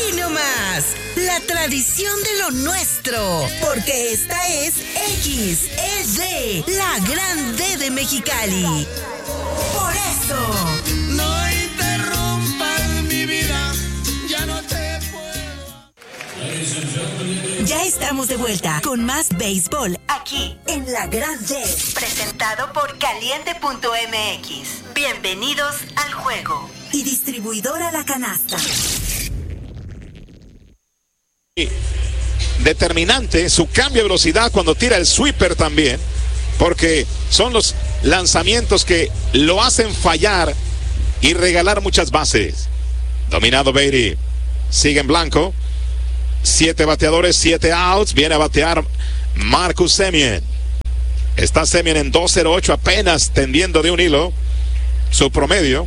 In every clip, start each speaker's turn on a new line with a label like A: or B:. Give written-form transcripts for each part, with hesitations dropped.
A: Aquí nomás, la tradición de lo nuestro, porque esta es XED, la gran D de Mexicali. Por eso,
B: no interrumpas mi vida, ya no te puedo.
A: Ya estamos de vuelta con más béisbol aquí en la gran D, presentado por Caliente.mx. Bienvenidos al juego. Y distribuidora La Canasta.
C: Determinante su cambio de velocidad cuando tira el sweeper también, porque son los lanzamientos que lo hacen fallar y regalar muchas bases. Dominado Beatty, sigue en blanco, 7 bateadores, 7 outs, viene a batear Marcus Semien. Está Semien en 2.08, apenas tendiendo de un hilo su promedio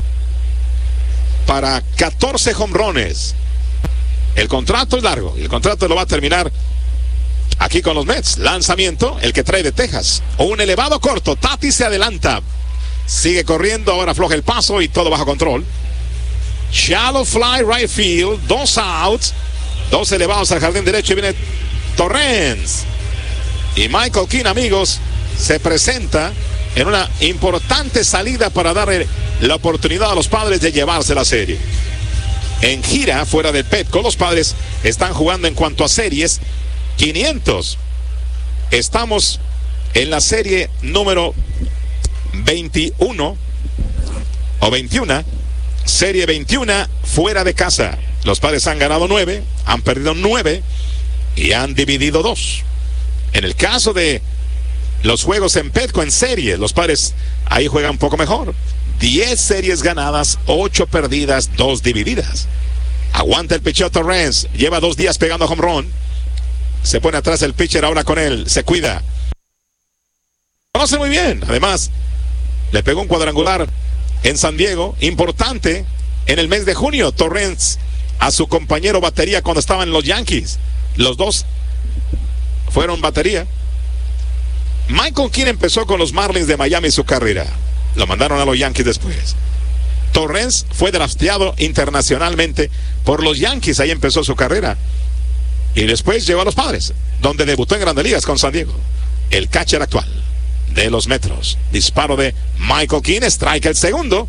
C: para 14 jonrones. El contrato es largo, el contrato lo va a terminar aquí con los Mets. Lanzamiento, el que trae de Texas, un elevado corto, Tatis se adelanta, sigue corriendo, ahora afloja el paso y todo bajo control. Shallow fly right field, 2 outs, 2 elevados al jardín derecho y viene Torrens. Y Michael King, amigos, se presenta en una importante salida para darle la oportunidad a los Padres de llevarse la serie. En gira fuera del Petco, los Padres están jugando en cuanto a series 500. Estamos en la serie número 21 o 21, serie 21 fuera de casa. Los Padres han ganado 9, han perdido 9 y han dividido 2. En el caso de los juegos en Petco en serie, los Padres ahí juegan un poco mejor. 10 series ganadas, 8 perdidas, 2 divididas. Aguanta el pitcher Torrens, lleva 2 días pegando a home run. Se pone atrás el pitcher ahora con él, se cuida. Conoce muy bien, además le pegó un cuadrangular en San Diego, importante en el mes de junio. Torrens a su compañero batería cuando estaban en los Yankees. Los dos fueron batería. Michael King empezó con los Marlins de Miami su carrera. Lo mandaron a los Yankees después. Torrens fue drafteado internacionalmente por los Yankees, ahí empezó su carrera. Y después llegó a los Padres, donde debutó en Grandes Ligas con San Diego. El catcher actual de los Metros. Disparo de Michael King, strike el segundo.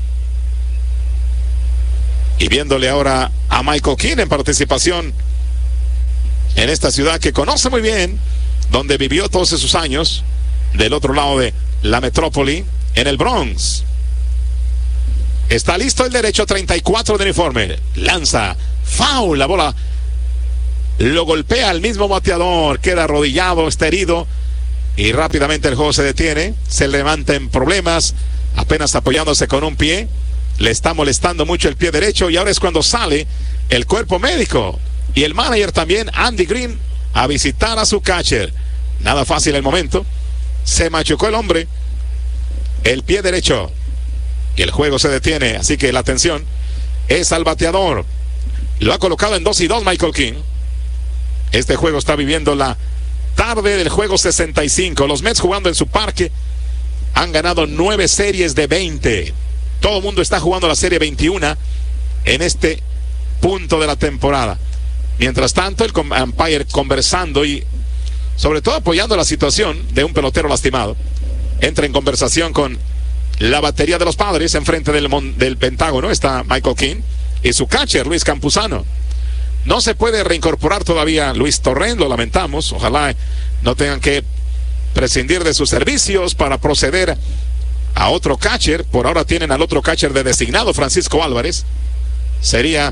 C: Y viéndole ahora a Michael King en participación en esta ciudad que conoce muy bien, donde vivió todos esos años, del otro lado de la metrópoli, en el Bronx. Está listo el derecho, 34 de uniforme. Lanza, foul, la bola lo golpea al mismo bateador, queda arrodillado, está herido y rápidamente el juego se detiene. Se levanta en problemas, apenas apoyándose con un pie. Le está molestando mucho el pie derecho y ahora es cuando sale el cuerpo médico y el manager también, Andy Green, a visitar a su catcher. Nada fácil el momento. Se machucó el hombre, el pie derecho, y el juego se detiene. Así que la atención es al bateador. Lo ha colocado en 2-2 Michael King. Este juego está viviendo la tarde del juego 65. Los Mets jugando en su parque han ganado 9 series de 20. Todo el mundo está jugando la serie 21 en este punto de la temporada. Mientras tanto, el umpire conversando y sobre todo apoyando la situación de un pelotero lastimado. Entra en conversación con la batería de los Padres. Enfrente del Pentágono está Michael King y su catcher Luis Campuzano. No se puede reincorporar todavía Luis Torrens, lo lamentamos. Ojalá no tengan que prescindir de sus servicios para proceder a otro catcher. Por ahora tienen al otro catcher de designado, Francisco Álvarez. Sería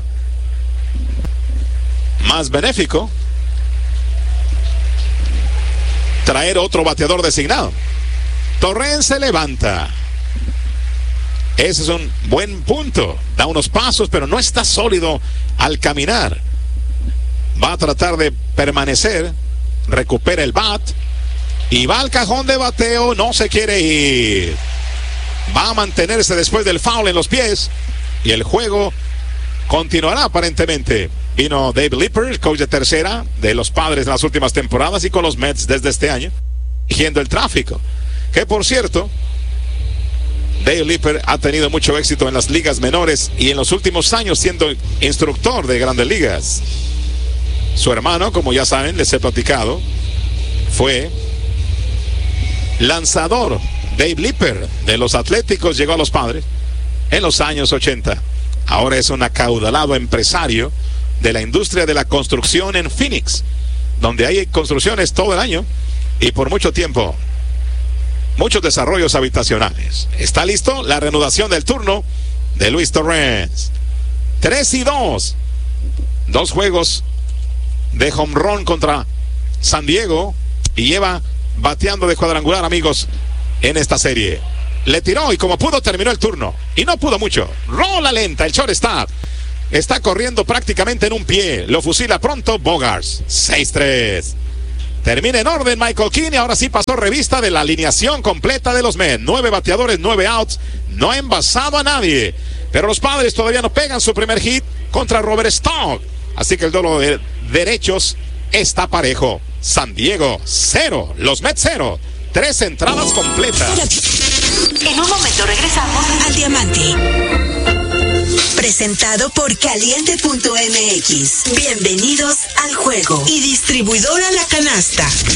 C: más benéfico traer otro bateador designado. Torrens se levanta. Ese es un buen punto. Da unos pasos, pero no está sólido al caminar. Va a tratar de permanecer. Recupera el bat. Y va al cajón de bateo. No se quiere ir. Va a mantenerse después del foul en los pies. Y el juego continuará aparentemente. Vino Dave Lipper, el coach de tercera de los Padres en las últimas temporadas y con los Mets desde este año, dirigiendo el tráfico. Que por cierto, Dave Lipper ha tenido mucho éxito en las ligas menores y en los últimos años siendo instructor de grandes ligas. Su hermano, como ya saben, les he platicado, fue lanzador. Dave Lipper de los Atléticos llegó a los Padres en los años 80. Ahora es un acaudalado empresario de la industria de la construcción en Phoenix, donde hay construcciones todo el año y por mucho tiempo. Muchos desarrollos habitacionales. Está listo la reanudación del turno de Luis Torrens. 3-2. 2 juegos de home run contra San Diego y lleva bateando de cuadrangular, amigos, en esta serie. Le tiró y como pudo terminó el turno. Y no pudo mucho. Rola lenta, el shortstop está corriendo prácticamente en un pie. Lo fusila pronto Bogaerts. 6-3. Termina en orden Michael King y ahora sí pasó revista de la alineación completa de los Mets. 9 bateadores, 9 outs. No ha envasado a nadie. Pero los Padres todavía no pegan su primer hit contra Robert Stock. Así que el duelo de derechos está parejo. San Diego 0, los Mets 0. 3 entradas completas.
A: En un momento regresamos al Diamante. Presentado por Caliente.mx. Bienvenidos al juego. Y distribuidora La Canasta.